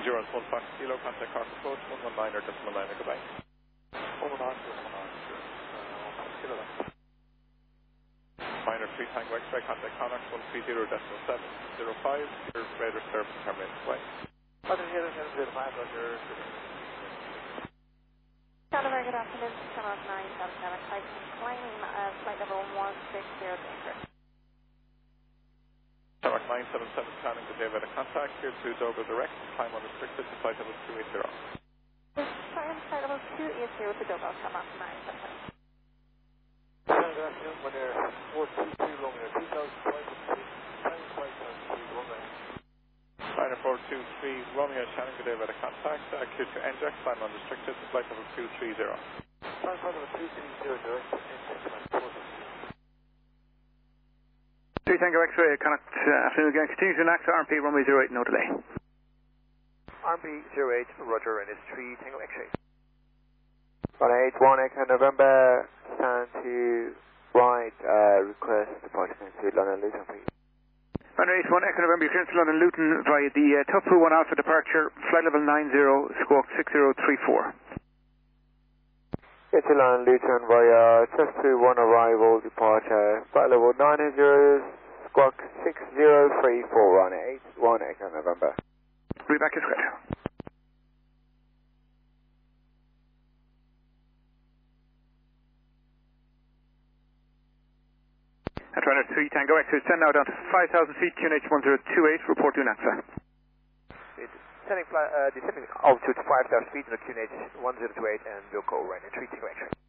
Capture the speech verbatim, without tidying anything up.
zero one Fox Kilo, contact Cork approach, one one nine or decimal nine, goodbye. one one nine, one one nine, one Fox Kilo then. Minor three Tango X-ray, contact Connacht, one three zero decimal seven zero five, your radar service and terminate, goodbye. Roger, here, seven zero five, Roger. Hello, very good afternoon. Connaught nine seven seven, flight claim, uh, flight level one six zero danger. Connaught nine seven seven, scanning the David contact, here to Dover direct, climb unrestricted to flight level two eight zero. Climb flight level two eight zero to Dover, Connaught nine seven seven. Good afternoon, when you're four two two, Romeo two thousand five hundred two, time five thousand two, Romeo. Liner four two three, Romeo Shannon, good day by the contact, uh, Q two N J A X, climb unrestricted to flight level two three zero. Time flight level two three zero, direct to N J A X, time four two two. three Tango X-ray, Connaught, uh, afternoon again, continue to N A X, R M P runway zero eight, no delay. R M P zero eight, Roger, and it's three Tango X-ray. one eight one Echo November, stand to right, uh, request departure to London Luton, please. one eight one Echo November, clearance to London Luton via the uh, Tupu one Alpha departure, flight level nine zero, squawk six zero three four. Get to London Luton via Tupu one arrival departure, flight level nine zero, squawk six zero three four, one eight one Echo November. Reback is good. At runner three Tango X-ray, send now down to five thousand feet, Q N H one zero two eight, report to NASA. It's sending, fly, uh, descending altitude five thousand feet in the Q N H one zero two eight and we'll go right in three Tango X-ray.